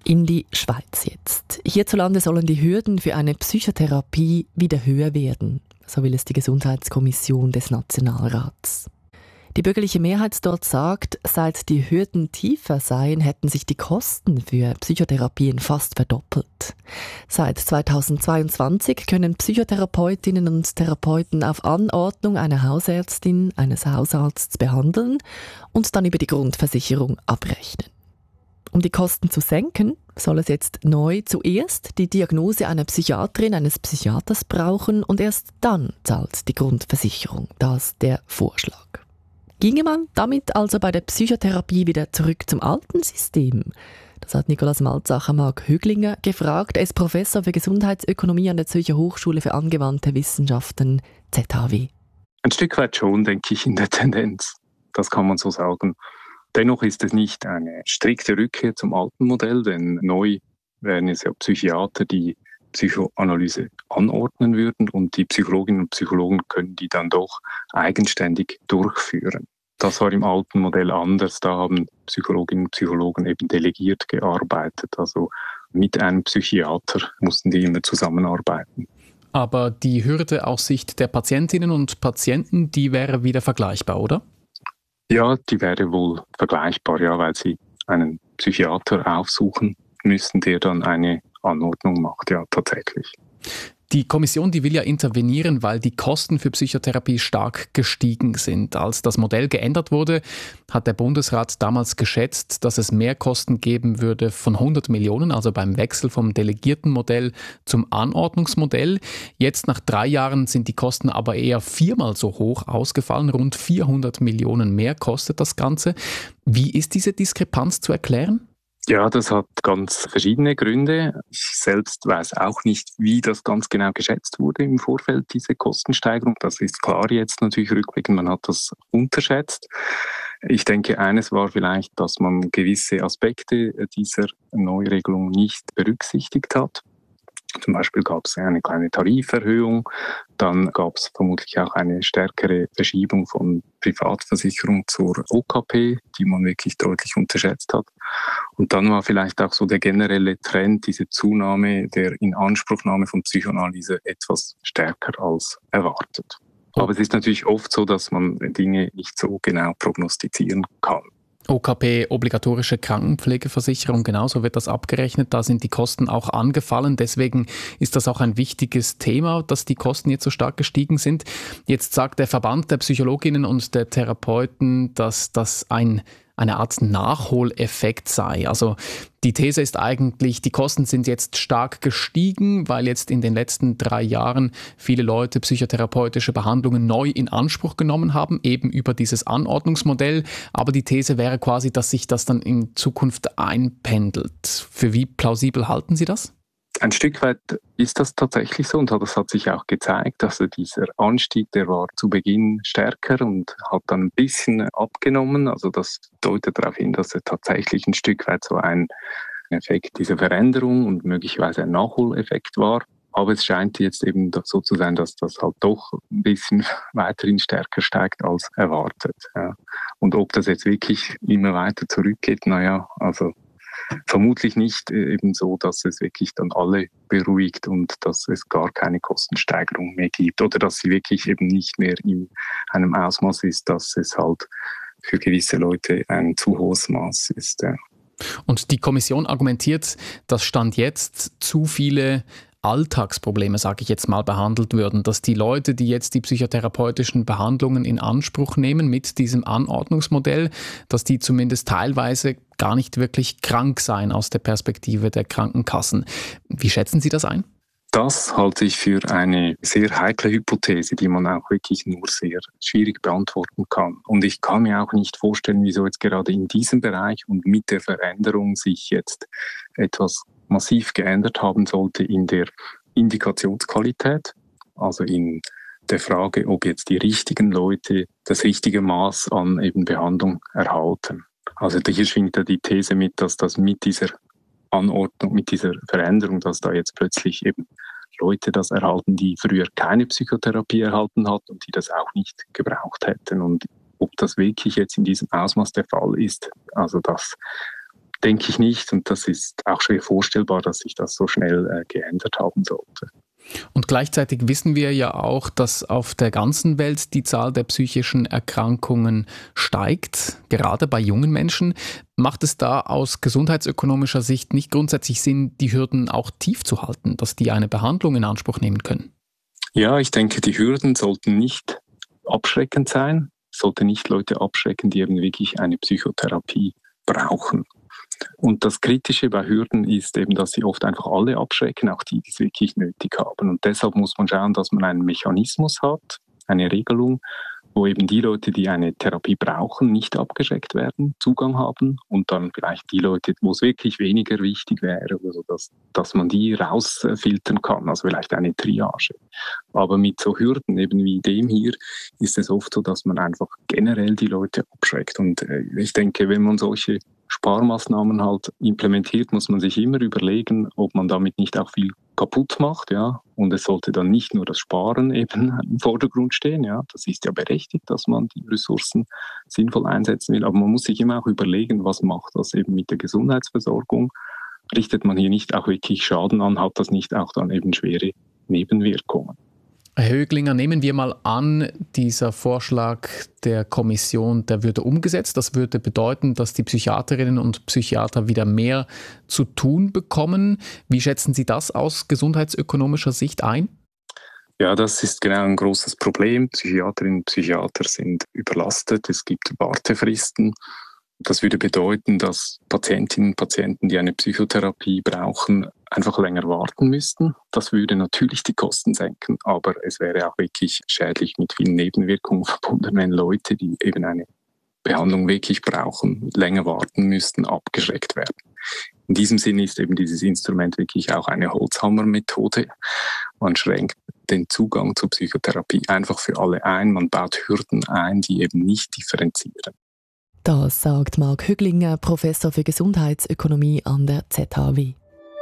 In die Schweiz jetzt. Hierzulande sollen die Hürden für eine Psychotherapie wieder höher werden. So will es die Gesundheitskommission des Nationalrats. Die bürgerliche Mehrheit dort sagt, seit die Hürden tiefer seien, hätten sich die Kosten für Psychotherapien fast verdoppelt. Seit 2022 können Psychotherapeutinnen und Therapeuten auf Anordnung einer Hausärztin, eines Hausarztes behandeln und dann über die Grundversicherung abrechnen. Um die Kosten zu senken, soll es jetzt neu zuerst die Diagnose einer Psychiaterin, eines Psychiaters brauchen und erst dann zahlt die Grundversicherung. Das ist der Vorschlag. Ginge man damit also bei der Psychotherapie wieder zurück zum alten System? Das hat Nikolaus Malzacher Marc Hüglinger gefragt. Er ist Professor für Gesundheitsökonomie an der Zürcher Hochschule für angewandte Wissenschaften ZHW. Ein Stück weit schon, denke ich, in der Tendenz. Das kann man so sagen. Dennoch ist es nicht eine strikte Rückkehr zum alten Modell, denn neu wären es ja Psychiater, die Psychoanalyse anordnen würden und die Psychologinnen und Psychologen können die dann doch eigenständig durchführen. Das war im alten Modell anders. Da haben Psychologinnen und Psychologen eben delegiert gearbeitet. Also mit einem Psychiater mussten die immer zusammenarbeiten. Aber die Hürde aus Sicht der Patientinnen und Patienten, die wäre wieder vergleichbar, oder? Ja, die wäre wohl vergleichbar, ja, weil sie einen Psychiater aufsuchen müssen, der dann eine Anordnung macht, ja, tatsächlich. Die Kommission, die will ja intervenieren, weil die Kosten für Psychotherapie stark gestiegen sind. Als das Modell geändert wurde, hat der Bundesrat damals geschätzt, dass es Mehrkosten geben würde von 100 Millionen, also beim Wechsel vom Delegiertenmodell zum Anordnungsmodell. Jetzt nach 3 Jahren sind die Kosten aber eher 4-mal so hoch ausgefallen. Rund 400 Millionen mehr kostet das Ganze. Wie ist diese Diskrepanz zu erklären? Ja, das hat ganz verschiedene Gründe. Ich selbst weiß auch nicht, wie das ganz genau geschätzt wurde im Vorfeld, diese Kostensteigerung. Das ist klar jetzt natürlich rückblickend, man hat das unterschätzt. Ich denke, eines war vielleicht, dass man gewisse Aspekte dieser Neuregelung nicht berücksichtigt hat. Zum Beispiel gab es eine kleine Tariferhöhung, dann gab es vermutlich auch eine stärkere Verschiebung von Privatversicherung zur OKP, die man wirklich deutlich unterschätzt hat. Und dann war vielleicht auch so der generelle Trend, diese Zunahme der Inanspruchnahme von Psychoanalyse etwas stärker als erwartet. Aber es ist natürlich oft so, dass man Dinge nicht so genau prognostizieren kann. OKP, obligatorische Krankenpflegeversicherung, genauso wird das abgerechnet. Da sind die Kosten auch angefallen. Deswegen ist das auch ein wichtiges Thema, dass die Kosten jetzt so stark gestiegen sind. Jetzt sagt der Verband der Psychologinnen und der Therapeuten, dass das eine Art Nachholeffekt sei. Also die These ist eigentlich, die Kosten sind jetzt stark gestiegen, weil jetzt in den letzten 3 Jahren viele Leute psychotherapeutische Behandlungen neu in Anspruch genommen haben, eben über dieses Anordnungsmodell. Aber die These wäre quasi, dass sich das dann in Zukunft einpendelt. Für wie plausibel halten Sie das? Ein Stück weit ist das tatsächlich so und das hat sich auch gezeigt. Also dieser Anstieg, der war zu Beginn stärker und hat dann ein bisschen abgenommen. Also das deutet darauf hin, dass es tatsächlich ein Stück weit so ein Effekt dieser Veränderung und möglicherweise ein Nachholeffekt war. Aber es scheint jetzt eben so zu sein, dass das halt doch ein bisschen weiterhin stärker steigt als erwartet. Ja. Und ob das jetzt wirklich immer weiter zurückgeht, naja, also vermutlich nicht eben so, dass es wirklich dann alle beruhigt und dass es gar keine Kostensteigerung mehr gibt oder dass sie wirklich eben nicht mehr in einem Ausmaß ist, dass es halt für gewisse Leute ein zu hohes Maß ist. Ja. Und die Kommission argumentiert, dass Stand jetzt zu viele Alltagsprobleme, sage ich jetzt mal, behandelt würden, dass die Leute, die jetzt die psychotherapeutischen Behandlungen in Anspruch nehmen mit diesem Anordnungsmodell, dass die zumindest teilweise gar nicht wirklich krank seien aus der Perspektive der Krankenkassen. Wie schätzen Sie das ein? Das halte ich für eine sehr heikle Hypothese, die man auch wirklich nur sehr schwierig beantworten kann. Und ich kann mir auch nicht vorstellen, wieso jetzt gerade in diesem Bereich und mit der Veränderung sich jetzt etwas massiv geändert haben sollte in der Indikationsqualität, also in der Frage, ob jetzt die richtigen Leute das richtige Maß an eben Behandlung erhalten. Also hier schwingt ja die These mit, dass das mit dieser Anordnung, mit dieser Veränderung, dass da jetzt plötzlich eben Leute das erhalten, die früher keine Psychotherapie erhalten hatten und die das auch nicht gebraucht hätten. Und ob das wirklich jetzt in diesem Ausmaß der Fall ist, also das denke ich nicht. Und das ist auch schwer vorstellbar, dass sich das so schnell geändert haben sollte. Und gleichzeitig wissen wir ja auch, dass auf der ganzen Welt die Zahl der psychischen Erkrankungen steigt, gerade bei jungen Menschen. Macht es da aus gesundheitsökonomischer Sicht nicht grundsätzlich Sinn, die Hürden auch tief zu halten, dass die eine Behandlung in Anspruch nehmen können? Ja, ich denke, die Hürden sollten nicht abschreckend sein, sollten nicht Leute abschrecken, die eben wirklich eine Psychotherapie brauchen. Und das Kritische bei Hürden ist eben, dass sie oft einfach alle abschrecken, auch die, die es wirklich nötig haben. Und deshalb muss man schauen, dass man einen Mechanismus hat, eine Regelung, wo eben die Leute, die eine Therapie brauchen, nicht abgeschreckt werden, Zugang haben und dann vielleicht die Leute, wo es wirklich weniger wichtig wäre, also dass man die rausfiltern kann, also vielleicht eine Triage. Aber mit so Hürden eben wie dem hier ist es oft so, dass man einfach generell die Leute abschreckt. Und ich denke, wenn man solche Sparmaßnahmen halt implementiert, muss man sich immer überlegen, ob man damit nicht auch viel kaputt macht, ja. Und es sollte dann nicht nur das Sparen eben im Vordergrund stehen, ja. Das ist ja berechtigt, dass man die Ressourcen sinnvoll einsetzen will. Aber man muss sich immer auch überlegen, was macht das eben mit der Gesundheitsversorgung? Richtet man hier nicht auch wirklich Schaden an? Hat das nicht auch dann eben schwere Nebenwirkungen? Herr Höglinger, nehmen wir mal an, dieser Vorschlag der Kommission, der würde umgesetzt. Das würde bedeuten, dass die Psychiaterinnen und Psychiater wieder mehr zu tun bekommen. Wie schätzen Sie das aus gesundheitsökonomischer Sicht ein? Ja, das ist genau ein großes Problem. Psychiaterinnen und Psychiater sind überlastet. Es gibt Wartefristen. Das würde bedeuten, dass Patientinnen und Patienten, die eine Psychotherapie brauchen, einfach länger warten müssten. Das würde natürlich die Kosten senken, aber es wäre auch wirklich schädlich mit vielen Nebenwirkungen verbunden, wenn Leute, die eben eine Behandlung wirklich brauchen, länger warten müssten, abgeschreckt werden. In diesem Sinne ist eben dieses Instrument wirklich auch eine Holzhammer-Methode. Man schränkt den Zugang zur Psychotherapie einfach für alle ein. Man baut Hürden ein, die eben nicht differenzieren. Das sagt Marc Höglinger, Professor für Gesundheitsökonomie an der ZHW.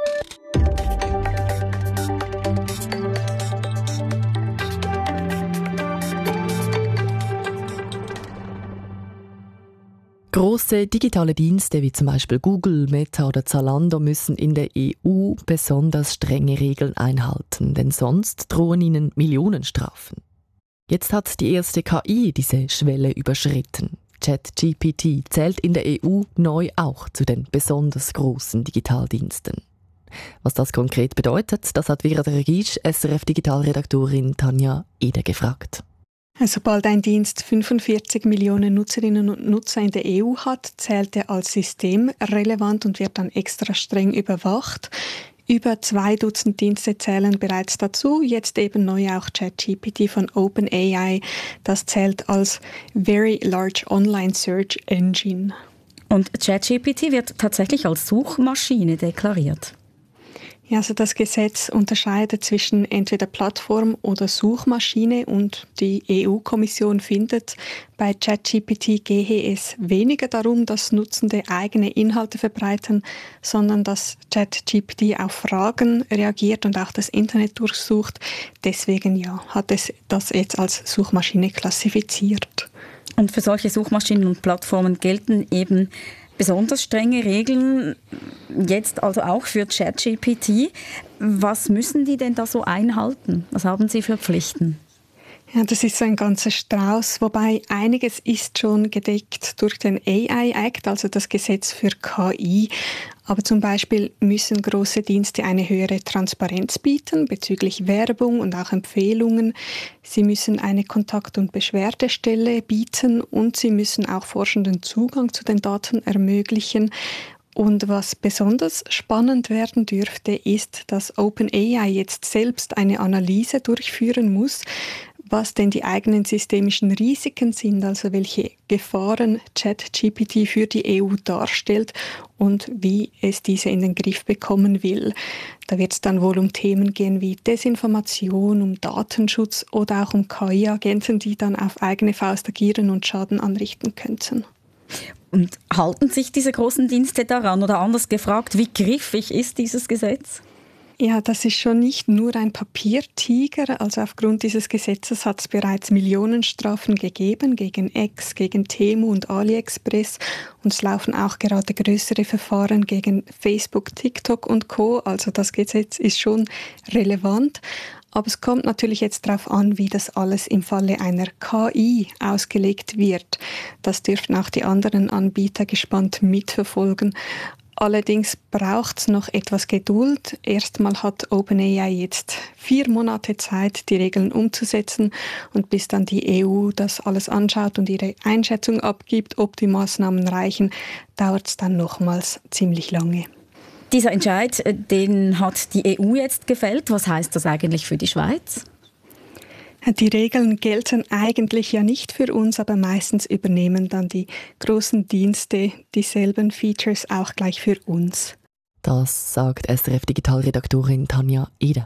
Grosse digitale Dienste wie zum Beispiel Google, Meta oder Zalando müssen in der EU besonders strenge Regeln einhalten, denn sonst drohen ihnen Millionenstrafen. Jetzt hat die erste KI diese Schwelle überschritten. ChatGPT zählt in der EU neu auch zu den besonders grossen Digitaldiensten. Was das konkret bedeutet, das hat Vera Regisch, SRF-Digitalredaktorin Tanja Eder gefragt. Sobald ein Dienst 45 Millionen Nutzerinnen und Nutzer in der EU hat, zählt er als systemrelevant und wird dann extra streng überwacht. Über 2 Dutzend Dienste zählen bereits dazu, jetzt eben neu auch ChatGPT von OpenAI. Das zählt als Very Large Online Search Engine. Und ChatGPT wird tatsächlich als Suchmaschine deklariert. Ja, also das Gesetz unterscheidet zwischen entweder Plattform oder Suchmaschine und die EU-Kommission findet, bei ChatGPT gehe es weniger darum, dass Nutzende eigene Inhalte verbreiten, sondern dass ChatGPT auf Fragen reagiert und auch das Internet durchsucht. Deswegen hat es das jetzt als Suchmaschine klassifiziert. Und für solche Suchmaschinen und Plattformen gelten eben besonders strenge Regeln, jetzt also auch für ChatGPT. Was müssen die denn da so einhalten? Was haben sie für Pflichten? Ja, das ist so ein ganzer Strauß, wobei einiges ist schon gedeckt durch den AI Act, also das Gesetz für KI. Aber zum Beispiel müssen große Dienste eine höhere Transparenz bieten bezüglich Werbung und auch Empfehlungen. Sie müssen eine Kontakt- und Beschwerdestelle bieten und sie müssen auch Forschenden Zugang zu den Daten ermöglichen. Und was besonders spannend werden dürfte, ist, dass OpenAI jetzt selbst eine Analyse durchführen muss, was denn die eigenen systemischen Risiken sind, also welche Gefahren ChatGPT für die EU darstellt und wie es diese in den Griff bekommen will. Da wird es dann wohl um Themen gehen wie Desinformation, um Datenschutz oder auch um KI-Agenten, die dann auf eigene Faust agieren und Schaden anrichten könnten. Und halten sich diese großen Dienste daran? Oder anders gefragt, wie griffig ist dieses Gesetz? Ja, das ist schon nicht nur ein Papiertiger. Also aufgrund dieses Gesetzes hat es bereits Millionenstrafen gegeben gegen X, gegen Temu und AliExpress. Und es laufen auch gerade größere Verfahren gegen Facebook, TikTok und Co. Also das Gesetz ist schon relevant. Aber es kommt natürlich jetzt darauf an, wie das alles im Falle einer KI ausgelegt wird. Das dürfen auch die anderen Anbieter gespannt mitverfolgen. Allerdings braucht es noch etwas Geduld. Erstmal hat OpenAI jetzt 4 Monate Zeit, die Regeln umzusetzen. Und bis dann die EU das alles anschaut und ihre Einschätzung abgibt, ob die Maßnahmen reichen, dauert es dann nochmals ziemlich lange. Dieser Entscheid, den hat die EU jetzt gefällt. Was heißt das eigentlich für die Schweiz? Die Regeln gelten eigentlich ja nicht für uns, aber meistens übernehmen dann die großen Dienste dieselben Features auch gleich für uns. Das sagt SRF-Digitalredaktorin Tanja Eder.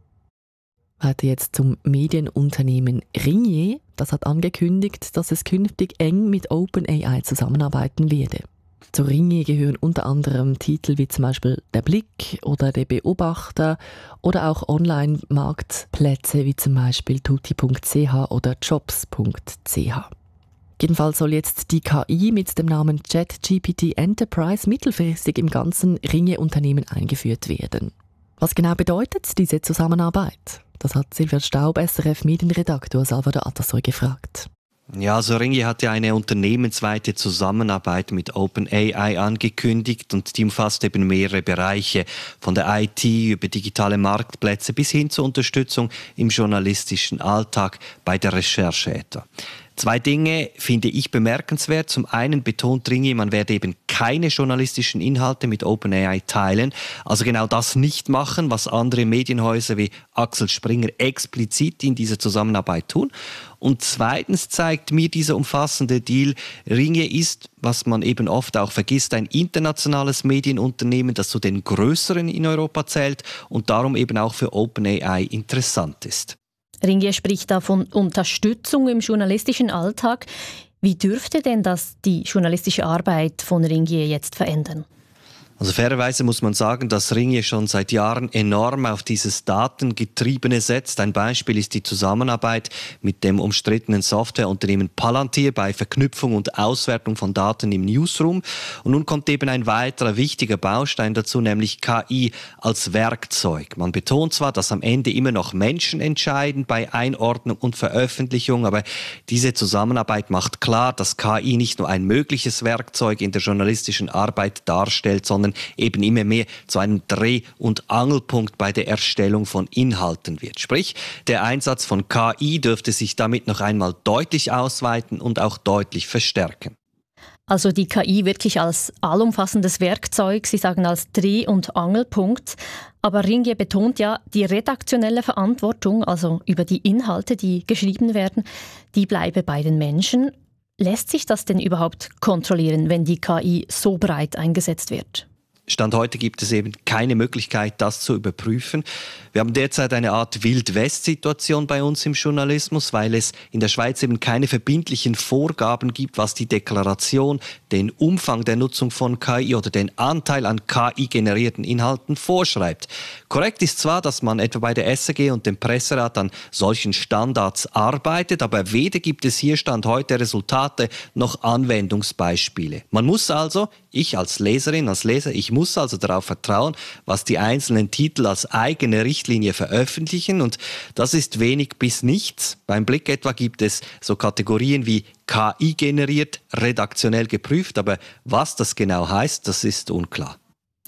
Weiter jetzt zum Medienunternehmen Ringier. Das hat angekündigt, dass es künftig eng mit OpenAI zusammenarbeiten werde. Zu Ringier gehören unter anderem Titel wie zum Beispiel Der Blick oder Der Beobachter oder auch Online-Marktplätze wie zum Beispiel tutti.ch oder jobs.ch. Jedenfalls soll jetzt die KI mit dem Namen ChatGPT Enterprise mittelfristig im ganzen Ringier-Unternehmen eingeführt werden. Was genau bedeutet diese Zusammenarbeit? Das hat Silvia Staub, SRF-Medienredaktor Salvador Atasoy gefragt. Ja, also Ringier hat ja eine unternehmensweite Zusammenarbeit mit OpenAI angekündigt und die umfasst eben mehrere Bereiche, von der IT über digitale Marktplätze bis hin zur Unterstützung im journalistischen Alltag bei der Recherche etwa. 2 Dinge finde ich bemerkenswert. Zum einen betont Ringier, man werde eben keine journalistischen Inhalte mit OpenAI teilen. Also genau das nicht machen, was andere Medienhäuser wie Axel Springer explizit in dieser Zusammenarbeit tun. Und zweitens zeigt mir dieser umfassende Deal, Ringier ist, was man eben oft auch vergisst, ein internationales Medienunternehmen, das zu den größeren in Europa zählt und darum eben auch für OpenAI interessant ist. Ringier spricht da von Unterstützung im journalistischen Alltag. Wie dürfte denn das die journalistische Arbeit von Ringier jetzt verändern? Also fairerweise muss man sagen, dass Ringier schon seit Jahren enorm auf dieses Datengetriebene setzt. Ein Beispiel ist die Zusammenarbeit mit dem umstrittenen Softwareunternehmen Palantir bei Verknüpfung und Auswertung von Daten im Newsroom. Und nun kommt eben ein weiterer wichtiger Baustein dazu, nämlich KI als Werkzeug. Man betont zwar, dass am Ende immer noch Menschen entscheiden bei Einordnung und Veröffentlichung, aber diese Zusammenarbeit macht klar, dass KI nicht nur ein mögliches Werkzeug in der journalistischen Arbeit darstellt, sondern eben immer mehr zu einem Dreh- und Angelpunkt bei der Erstellung von Inhalten wird. Sprich, der Einsatz von KI dürfte sich damit noch einmal deutlich ausweiten und auch deutlich verstärken. Also die KI wirklich als allumfassendes Werkzeug, Sie sagen als Dreh- und Angelpunkt. Aber Ringier betont ja, die redaktionelle Verantwortung, also über die Inhalte, die geschrieben werden, die bleibe bei den Menschen. Lässt sich das denn überhaupt kontrollieren, wenn die KI so breit eingesetzt wird? Stand heute gibt es eben keine Möglichkeit, das zu überprüfen. Wir haben derzeit eine Art Wild-West-Situation bei uns im Journalismus, weil es in der Schweiz eben keine verbindlichen Vorgaben gibt, was die Deklaration, den Umfang der Nutzung von KI oder den Anteil an KI-generierten Inhalten vorschreibt. Korrekt ist zwar, dass man etwa bei der SRG und dem Presserat an solchen Standards arbeitet, aber weder gibt es hier Stand heute Resultate noch Anwendungsbeispiele. Man muss also, ich als Leserin, als Leser, ich muss also darauf vertrauen, was die einzelnen Titel als eigene Richtlinie veröffentlichen und das ist wenig bis nichts. Beim Blick etwa gibt es so Kategorien wie KI generiert, redaktionell geprüft, aber was das genau heißt, das ist unklar.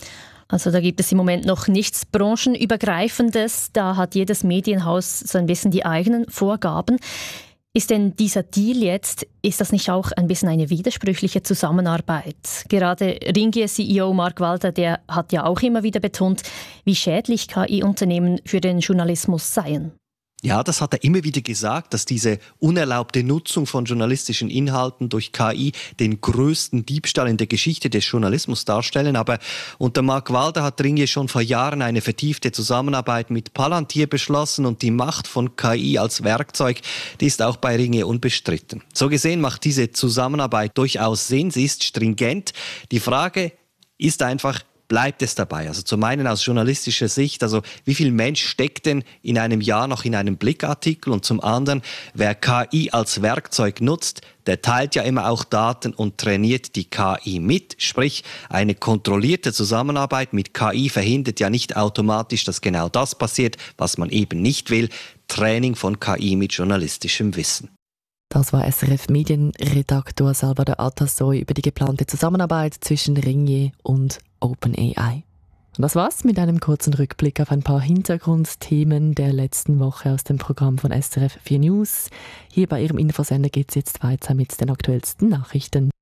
Also da gibt es im Moment noch nichts Branchenübergreifendes, da hat jedes Medienhaus so ein bisschen die eigenen Vorgaben. Ist denn dieser Deal jetzt, ist das nicht auch ein bisschen eine widersprüchliche Zusammenarbeit? Gerade Ringier-CEO Mark Walder, der hat ja auch immer wieder betont, wie schädlich KI-Unternehmen für den Journalismus seien. Ja, das hat er immer wieder gesagt, dass diese unerlaubte Nutzung von journalistischen Inhalten durch KI den größten Diebstahl in der Geschichte des Journalismus darstellen. Aber unter Mark Walder hat Ringier schon vor Jahren eine vertiefte Zusammenarbeit mit Palantir beschlossen und die Macht von KI als Werkzeug, die ist auch bei Ringier unbestritten. So gesehen macht diese Zusammenarbeit durchaus Sinn, sie ist stringent. Die Frage ist einfach, bleibt es dabei? Also zum einen aus journalistischer Sicht, also wie viel Mensch steckt denn in einem Jahr noch in einem Blickartikel? Und zum anderen, wer KI als Werkzeug nutzt, der teilt ja immer auch Daten und trainiert die KI mit. Sprich, eine kontrollierte Zusammenarbeit mit KI verhindert ja nicht automatisch, dass genau das passiert, was man eben nicht will. Training von KI mit journalistischem Wissen. Das war SRF-Medienredaktor Salvador Atassoy über die geplante Zusammenarbeit zwischen Ringier und OpenAI. Und das war's mit einem kurzen Rückblick auf ein paar Hintergrundthemen der letzten Woche aus dem Programm von SRF 4 News. Hier bei Ihrem Infosender geht's jetzt weiter mit den aktuellsten Nachrichten.